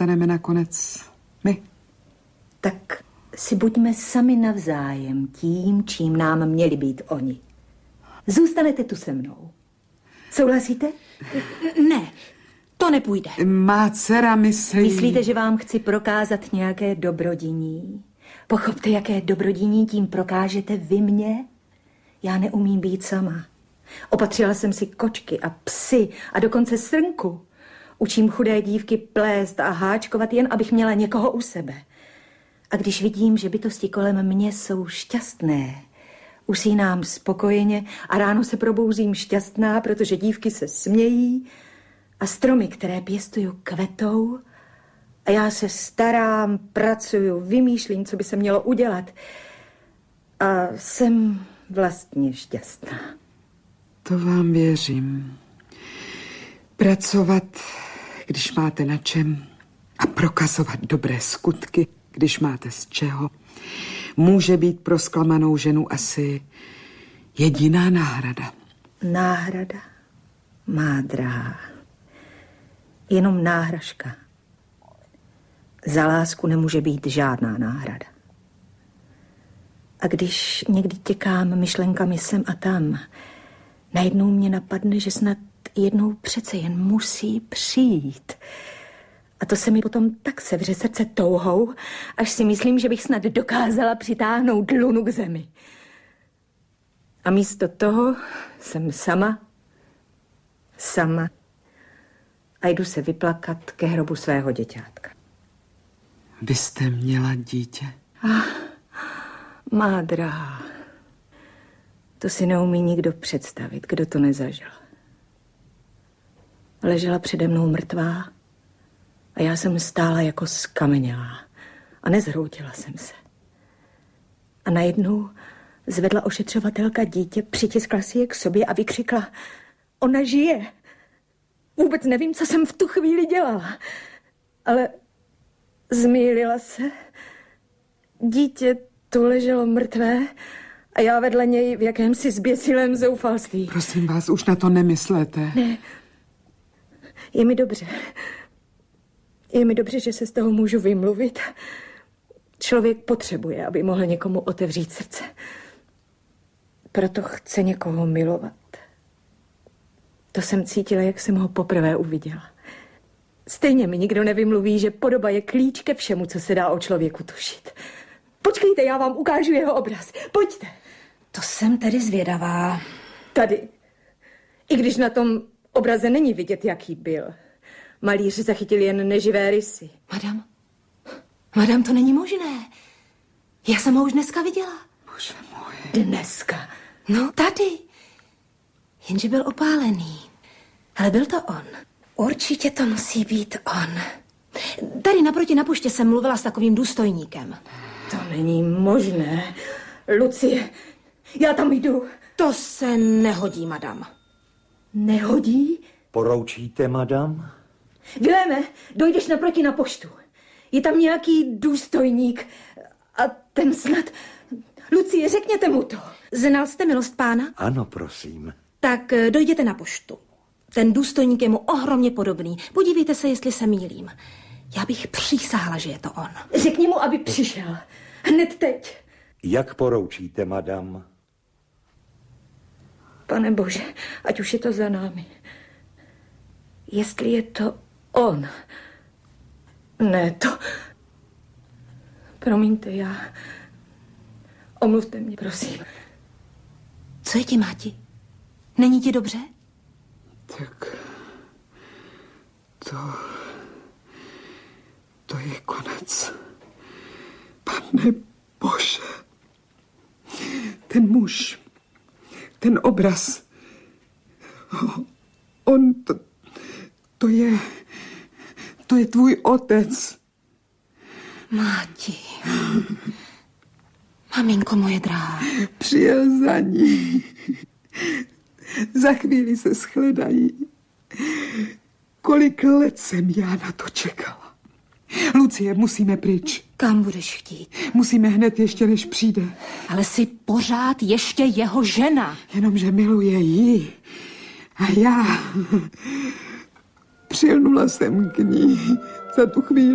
zůstaneme nakonec my. Tak si buďme sami navzájem tím, čím nám měli být oni. Zůstanete tu se mnou. Souhlasíte? Ne, to nepůjde. Má dcera Myslíte, že vám chci prokázat nějaké dobrodiní? Pochopte, jaké dobrodiní tím prokážete vy mě? Já neumím být sama. Opatřila jsem si kočky a psy a dokonce srnku. Učím chudé dívky plést a háčkovat, jen abych měla někoho u sebe. A když vidím, že bytosti kolem mě jsou šťastné, usínám spokojeně a ráno se probouzím šťastná, protože dívky se smějí a stromy, které pěstuju, kvetou a já se starám, pracuju, vymýšlím, co by se mělo udělat a jsem vlastně šťastná. To vám věřím. Pracovat, když máte na čem, a prokazovat dobré skutky, když máte z čeho, může být pro zklamanou ženu asi jediná náhrada. Náhrada, má drahá. Jenom náhražka. Za lásku nemůže být žádná náhrada. A když někdy těkám myšlenkami sem a tam, najednou mě napadne, že snad jednou přece jen musí přijít. A to se mi potom tak sevře srdce touhou, až si myslím, že bych snad dokázala přitáhnout lunu k zemi. A místo toho jsem sama a jdu se vyplakat ke hrobu svého děťátka. Vy jste měla dítě? Má drahá, to si neumí nikdo představit, kdo to nezažil. Ležela přede mnou mrtvá a já jsem stála jako skamenělá a nezhroutila jsem se. A najednou zvedla ošetřovatelka dítě, přitiskla si je k sobě a vykřikla: ona žije. Vůbec nevím, co jsem v tu chvíli dělala, ale zmýlila se. Dítě tu leželo mrtvé a já vedle něj v jakémsi zběsilém zoufalství. Prosím vás, už na to nemyslete. Ne. Je mi dobře. Je mi dobře, že se z toho můžu vymluvit. Člověk potřebuje, aby mohl někomu otevřít srdce. Proto chce někoho milovat. To jsem cítila, jak jsem ho poprvé uviděla. Stejně mi nikdo nevymluví, že podoba je klíč ke všemu, co se dá o člověku tušit. Počkejte, já vám ukážu jeho obraz. Pojďte. To jsem tedy zvědavá. Tady. I když na tom obraze není vidět, jaký byl. Malíř zachytil jen neživé rysy. Madam, to není možné. Já jsem ho už dneska viděla. Bože můj. Dneska? No, tady. Jenže byl opálený. Ale byl to on. Určitě to musí být on. Tady naproti na poště jsem mluvila s takovým důstojníkem. To není možné. Lucie, já tam jdu. To se nehodí, madam. Nehodí? Poroučíte, madam? Viléme, dojdeš naproti na poštu. Je tam nějaký důstojník a ten snad... Lucie, řekněte mu to. Znal jste milost pána? Ano, prosím. Tak dojděte na poštu. Ten důstojník je mu ohromně podobný. Podívejte se, jestli se mýlím. Já bych přísahla, že je to on. Řekni mu, aby přišel. Hned teď. Jak poroučíte, madam? Pane Bože, ať už je to za námi. Jestli je to on. Ne, to... Promiňte, já... Omluvte mě, prosím. Co je ti, máti? Není ti dobře? Tak... To je konec. Pane Bože. Ten muž, ten obraz, on, to je tvůj otec. Máti. Maminko moje drahá. Přijel za ní. Za chvíli se shledají. Kolik let jsem já na to čekala. Lucie, musíme pryč. Kam budeš chtít? Musíme hned ještě, než přijde. Ale jsi pořád ještě jeho žena. Jenomže miluje ji. A já přilnula jsem k ní za tu chvíli.